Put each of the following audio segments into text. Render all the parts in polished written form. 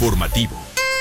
informativo.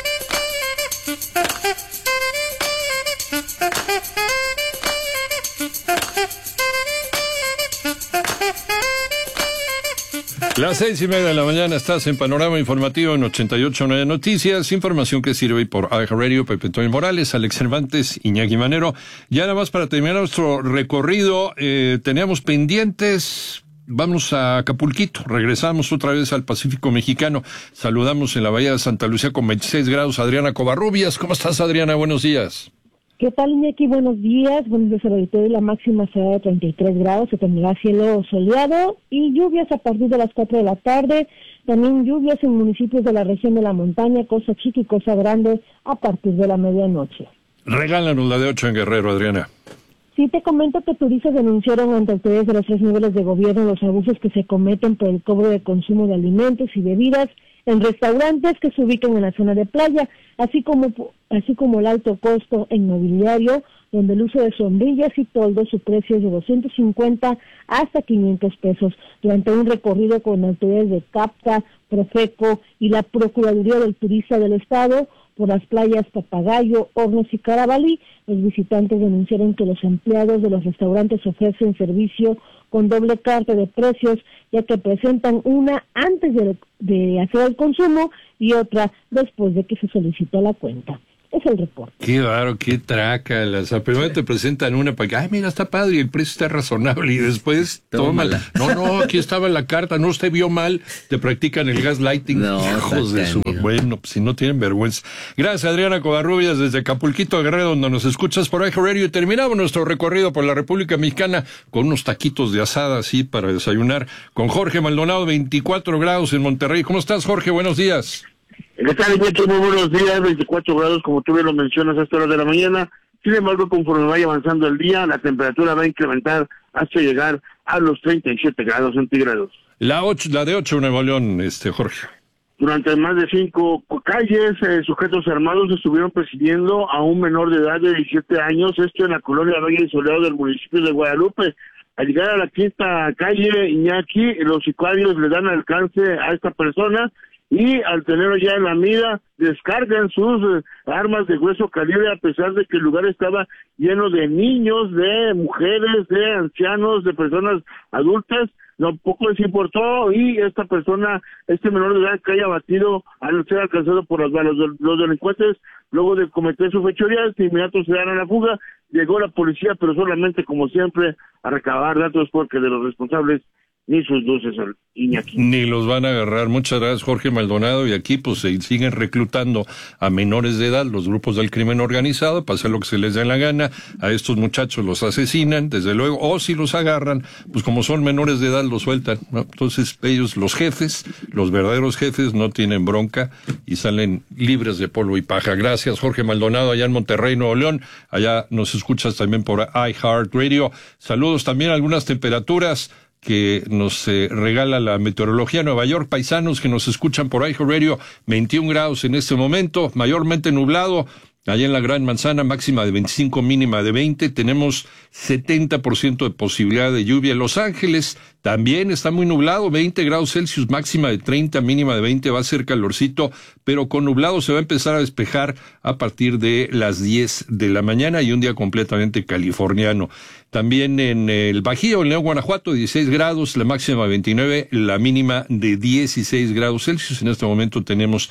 Las 6:30 de la mañana estás en Panorama Informativo en 88.9 Noticias, información que sirve por iHeartRadio, Pepe Toño Morales, Alex Cervantes, Iñaki Manero. Ya nada más para terminar nuestro recorrido, teníamos pendientes, vamos a Acapulquito, regresamos otra vez al Pacífico Mexicano, saludamos en la Bahía de Santa Lucía con 26 grados, Adriana Covarrubias. ¿Cómo estás, Adriana? Buenos días. ¿Qué tal, Iñaki? Buenos días. Buenos días al auditorio. La máxima será de 33 grados. Se tendrá cielo soleado y lluvias a partir de las 4 de la tarde. También lluvias en municipios de la región de la montaña, Cosa Chica y Cosa Grande a partir de la medianoche. Regálanos la de 8 en Guerrero, Adriana. Sí, te comento que turistas denunciaron ante autoridades de los 3 niveles de gobierno los abusos que se cometen por el cobro de consumo de alimentos y bebidas en restaurantes que se ubican en la zona de playa, así como el alto costo en mobiliario, donde el uso de sombrillas y toldos su precio es de 250 hasta 500 pesos. Durante un recorrido con autoridades de CAPTA, Profeco y la Procuraduría del Turista del Estado por las playas Papagayo, Hornos y Carabalí, los visitantes denunciaron que los empleados de los restaurantes ofrecen servicio con doble carta de precios, ya que presentan una antes de hacer el consumo y otra después de que se solicitó la cuenta. Es el reporte. Qué raro, qué trácalas. Primero te presentan una para que, ay, mira, está padre y el precio está razonable, y después, tómala. No, aquí estaba la carta, no, usted vio mal, te practican el gaslighting. No, hijos de su... Bueno, pues si no tienen vergüenza. Gracias, Adriana Covarrubias, desde Acapulquito, Guerrero, donde nos escuchas por iHeartRadio. Y terminamos nuestro recorrido por la República Mexicana con unos taquitos de asada, así, para desayunar, con Jorge Maldonado, 24 grados en Monterrey. ¿Cómo estás, Jorge? Buenos días. ¿Qué tal, Iñaki? Muy buenos días, 24 grados, como tú bien lo mencionas, a esta hora de la mañana. Sin embargo, conforme vaya avanzando el día, la temperatura va a incrementar hasta llegar a los 37 grados centígrados. La de 8, Nuevo León, Jorge. Durante más de 5 calles, sujetos armados estuvieron persiguiendo a un menor de edad de 17 años, esto en la colonia Valle Soleado del municipio de Guadalupe. Al llegar a la quinta calle, Iñaki, los sicarios le dan alcance a esta persona, y al tenerlo ya en la mira, descargan sus armas de grueso calibre, a pesar de que el lugar estaba lleno de niños, de mujeres, de ancianos, de personas adultas. Poco les importó, y esta persona, este menor de edad, que haya batido al ser alcanzado por las balas. Los delincuentes, luego de cometer su fechoría, de inmediato se dan a la fuga. Llegó la policía, pero solamente, como siempre, a recabar datos, porque de los responsables ni sus luces, Iñaki. Ni los van a agarrar. Muchas gracias, Jorge Maldonado. Y aquí pues se siguen reclutando a menores de edad los grupos del crimen organizado para hacer lo que se les dé la gana. A estos muchachos los asesinan, desde luego, o si los agarran, pues como son menores de edad, los sueltan, ¿no? Entonces ellos, los jefes, los verdaderos jefes, no tienen bronca y salen libres de polvo y paja. Gracias, Jorge Maldonado, allá en Monterrey, Nuevo León. Allá nos escuchas también por iHeartRadio. Saludos también a algunas temperaturas que nos regala la meteorología. Nueva York, paisanos que nos escuchan por iHeartRadio, 21 grados en este momento, mayormente nublado. Allá en la Gran Manzana, máxima de 25, mínima de 20. Tenemos 70% de posibilidad de lluvia. En Los Ángeles también está muy nublado, 20 grados Celsius, máxima de 30, mínima de 20. Va a ser calorcito, pero con nublado se va a empezar a despejar a partir de las 10 de la mañana y un día completamente californiano. También en el Bajío, en León, Guanajuato, 16 grados, la máxima de 29, la mínima de 16 grados Celsius. En este momento tenemos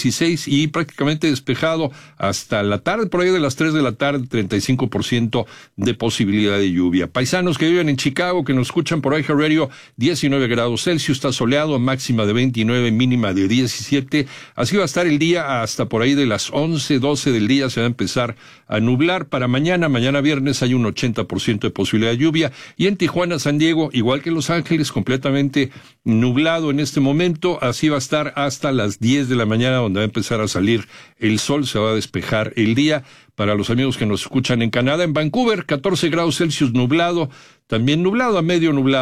16 y prácticamente despejado hasta la tarde, por ahí de las 3 de la tarde, 35% de posibilidad de lluvia. Paisanos que viven en Chicago, que nos escuchan por iHeartRadio, 19 grados Celsius, está soleado, máxima de 29, mínima de 17. Así va a estar el día hasta por ahí de las 11, 12 del día, se va a empezar a nublar. Para mañana viernes, hay un 80% de posibilidad de lluvia. Y en Tijuana, San Diego, igual que en Los Ángeles, completamente nublado en este momento. Así va a estar hasta las 10 de la mañana, donde va a empezar a salir el sol, se va a despejar el día. Para los amigos que nos escuchan en Canadá, en Vancouver, 14 grados Celsius, nublado, también nublado a medio nublado,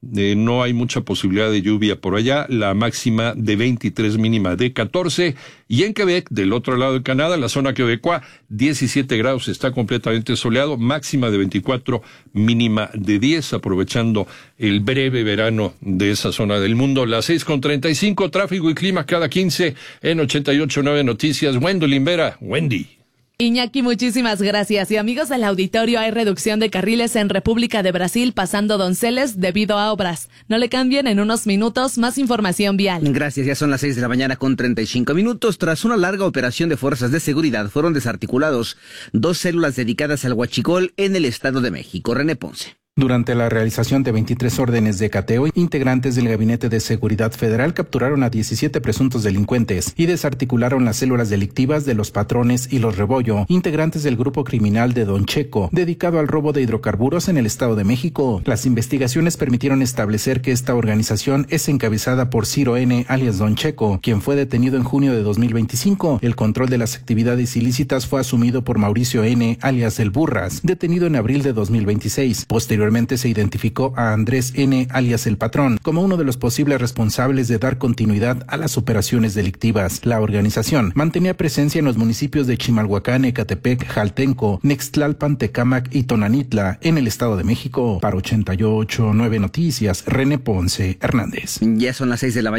no hay mucha posibilidad de lluvia por allá, la máxima de 23, mínima de 14, y en Quebec, del otro lado de Canadá, la zona quebecoa, 17 grados, está completamente soleado, máxima de 24, mínima de 10, aprovechando el breve verano de esa zona del mundo. Las 6:35, tráfico y clima cada 15 en 88.9 Noticias. Wendolyn Vera, Wendy. Iñaki, muchísimas gracias. Y amigos del auditorio, hay reducción de carriles en República de Brasil pasando Donceles debido a obras. No le cambien, en unos minutos más información vial. Gracias, ya son las 6:35. Tras una larga operación de fuerzas de seguridad, fueron desarticulados 2 células dedicadas al huachicol en el Estado de México. René Ponce. Durante la realización de 23 órdenes de cateo, integrantes del Gabinete de Seguridad Federal capturaron a 17 presuntos delincuentes y desarticularon las células delictivas de los Patrones y los Rebollo, integrantes del grupo criminal de Don Checo, dedicado al robo de hidrocarburos en el Estado de México. Las investigaciones permitieron establecer que esta organización es encabezada por Ciro N., alias Don Checo, quien fue detenido en junio de 2025. El control de las actividades ilícitas fue asumido por Mauricio N., alias El Burras, detenido en abril de 2026. Posteriormente se identificó a Andrés N., alias El Patrón, como uno de los posibles responsables de dar continuidad a las operaciones delictivas. La organización mantenía presencia en los municipios de Chimalhuacán, Ecatepec, Jaltenco, Nextlalpan, Tecámac y Tonanitla, en el Estado de México. Para 88.9 Noticias, René Ponce Hernández. Ya son las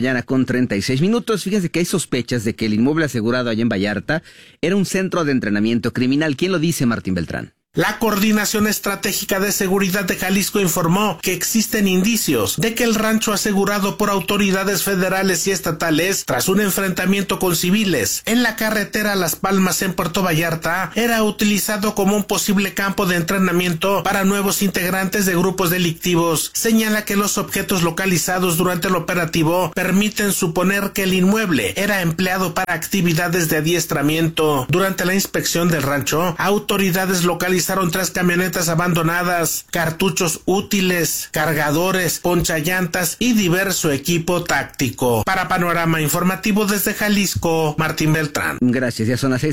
6:36. Fíjense que hay sospechas de que el inmueble asegurado allá en Vallarta era un centro de entrenamiento criminal. ¿Quién lo dice, Martín Beltrán? La Coordinación Estratégica de Seguridad de Jalisco informó que existen indicios de que el rancho asegurado por autoridades federales y estatales, tras un enfrentamiento con civiles en la carretera Las Palmas en Puerto Vallarta, era utilizado como un posible campo de entrenamiento para nuevos integrantes de grupos delictivos. Señala que los objetos localizados durante el operativo permiten suponer que el inmueble era empleado para actividades de adiestramiento. Durante la inspección del rancho, autoridades localizaron 3 camionetas abandonadas, cartuchos útiles, cargadores, ponchallantas y diverso equipo táctico. Para Panorama Informativo desde Jalisco, Martín Beltrán. Gracias, ya son las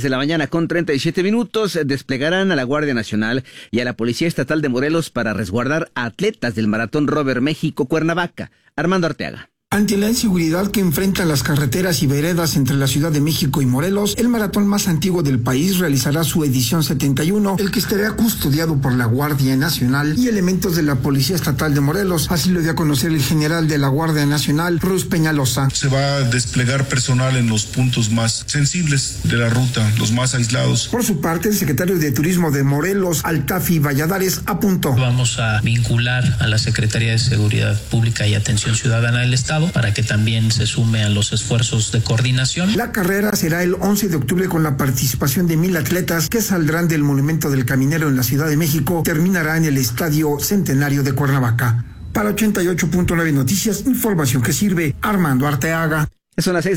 6:37. Desplegarán a la Guardia Nacional y a la Policía Estatal de Morelos para resguardar a atletas del Maratón Rover México-Cuernavaca. Armando Arteaga. Ante la inseguridad que enfrentan las carreteras y veredas entre la Ciudad de México y Morelos, el maratón más antiguo del país realizará su edición 71, el que estará custodiado por la Guardia Nacional y elementos de la Policía Estatal de Morelos. Así lo dio a conocer el general de la Guardia Nacional, Ruz Peñalosa. Se va a desplegar personal en los puntos más sensibles de la ruta, los más aislados. Por su parte, el secretario de Turismo de Morelos, Altafi Valladares, apuntó: vamos a vincular a la Secretaría de Seguridad Pública y Atención Ciudadana del Estado para que también se sume a los esfuerzos de coordinación. La carrera será el 11 de octubre con la participación de 1,000 atletas que saldrán del Monumento del Caminero en la Ciudad de México. Terminará en el Estadio Centenario de Cuernavaca. Para 88.9 Noticias, información que sirve. Armando Arteaga. Son las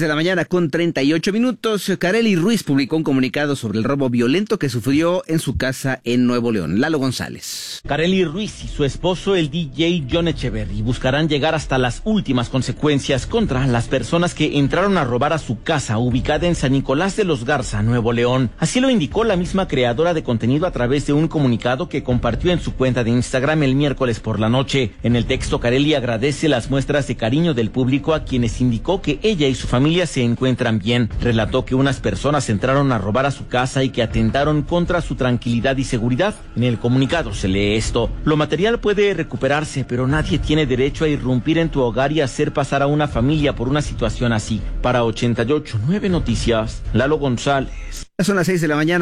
6:38. Kareli Ruiz publicó un comunicado sobre el robo violento que sufrió en su casa en Nuevo León. Lalo González. Kareli Ruiz y su esposo, el DJ John Echeverry, buscarán llegar hasta las últimas consecuencias contra las personas que entraron a robar a su casa ubicada en San Nicolás de los Garza, Nuevo León. Así lo indicó la misma creadora de contenido a través de un comunicado que compartió en su cuenta de Instagram el miércoles por la noche. En el texto, Kareli agradece las muestras de cariño del público, a quienes indicó que ella y su familia se encuentran bien. Relató que unas personas entraron a robar a su casa y que atentaron contra su tranquilidad y seguridad. En el comunicado se lee esto: lo material puede recuperarse, pero nadie tiene derecho a irrumpir en tu hogar y hacer pasar a una familia por una situación así. Para 88.9 Noticias, Lalo González. Son las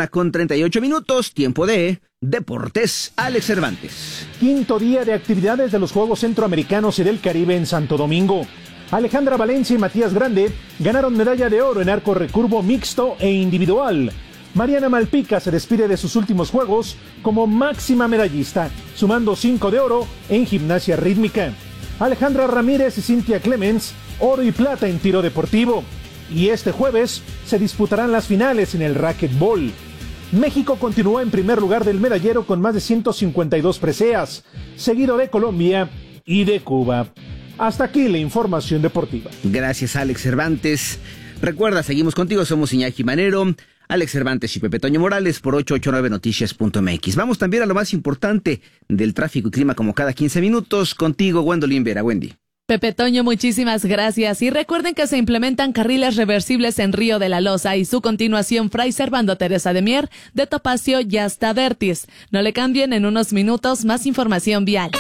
6:38. Tiempo de Deportes. Alex Cervantes. Quinto día de actividades de los Juegos Centroamericanos y del Caribe en Santo Domingo. Alejandra Valencia y Matías Grande ganaron medalla de oro en arco recurvo mixto e individual. Mariana Malpica se despide de sus últimos juegos como máxima medallista, sumando 5 de oro en gimnasia rítmica. Alejandra Ramírez y Cintia Clemens, oro y plata en tiro deportivo. Y este jueves se disputarán las finales en el racquetball. México continúa en primer lugar del medallero con más de 152 preseas, seguido de Colombia y de Cuba. Hasta aquí la información deportiva. Gracias, Alex Cervantes. Recuerda, seguimos contigo, somos Iñaki Manero. Alex Cervantes y Pepe Toño Morales por 889noticias.mx. Vamos también a lo más importante del tráfico y clima como cada 15 minutos. Contigo, Gwendolyn Vera. Wendy. Pepe Toño, muchísimas gracias. Y recuerden que se implementan carriles reversibles en Río de la Loza y su continuación Fray Servando Teresa de Mier, de Topacio y hasta Vertis. No le cambien, en unos minutos más información vial.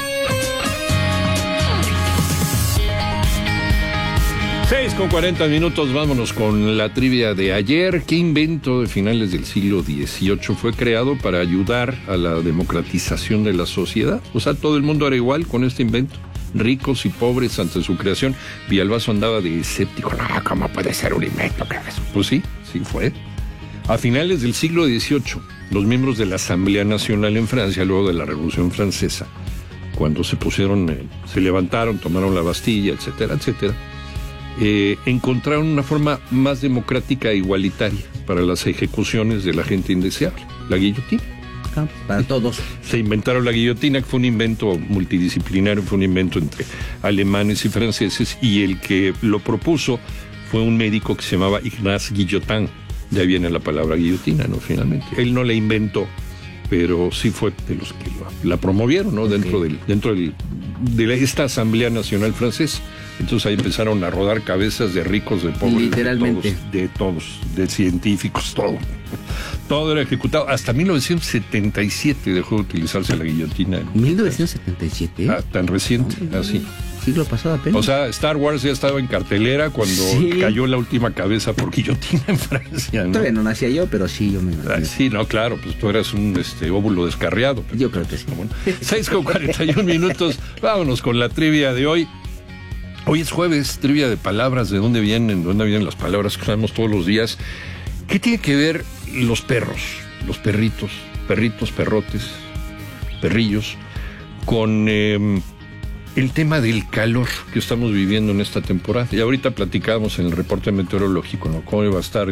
6:40, vámonos con la trivia de ayer. ¿Qué invento de finales del siglo XVIII fue creado para ayudar a la democratización de la sociedad? O sea, todo el mundo era igual con este invento. Ricos y pobres ante su creación. Villalbazo andaba de escéptico. No, ¿cómo puede ser un invento? Pues sí fue. A finales del siglo XVIII, los miembros de la Asamblea Nacional en Francia, luego de la Revolución Francesa, cuando se levantaron, tomaron la Bastilla, etcétera, etcétera, encontraron una forma más democrática e igualitaria para las ejecuciones de la gente indeseable, la guillotina. Para todos. Se inventaron la guillotina, que fue un invento multidisciplinario, fue un invento entre alemanes y franceses, y el que lo propuso fue un médico que se llamaba Ignaz Guillotin. De ahí viene la palabra guillotina, ¿no? Finalmente. Él no la inventó, pero sí fue de los que la promovieron, ¿no? Okay. Dentro de esta Asamblea Nacional Francesa. Entonces ahí empezaron a rodar cabezas de ricos, de pobres, literalmente, de todos, de científicos, todo. Todo era ejecutado. Hasta 1977 dejó de utilizarse la guillotina. ¿1977? Tan reciente, así. Siglo pasado apenas. O sea, Star Wars ya estaba en cartelera cuando cayó la última cabeza por guillotina en Francia, ¿no? Todavía no nacía yo, pero sí, yo me imagino. Sí, no, claro, pues tú eras un óvulo descarriado. Yo creo que sí. Bueno, 6:41, vámonos con la trivia de hoy. Hoy es jueves, trivia de palabras, ¿de dónde vienen las palabras que usamos todos los días? ¿Qué tiene que ver los perros, los perritos, perrotes, perrillos, con el tema del calor que estamos viviendo en esta temporada? Y ahorita platicábamos en el reporte meteorológico, ¿no? Cómo va a estar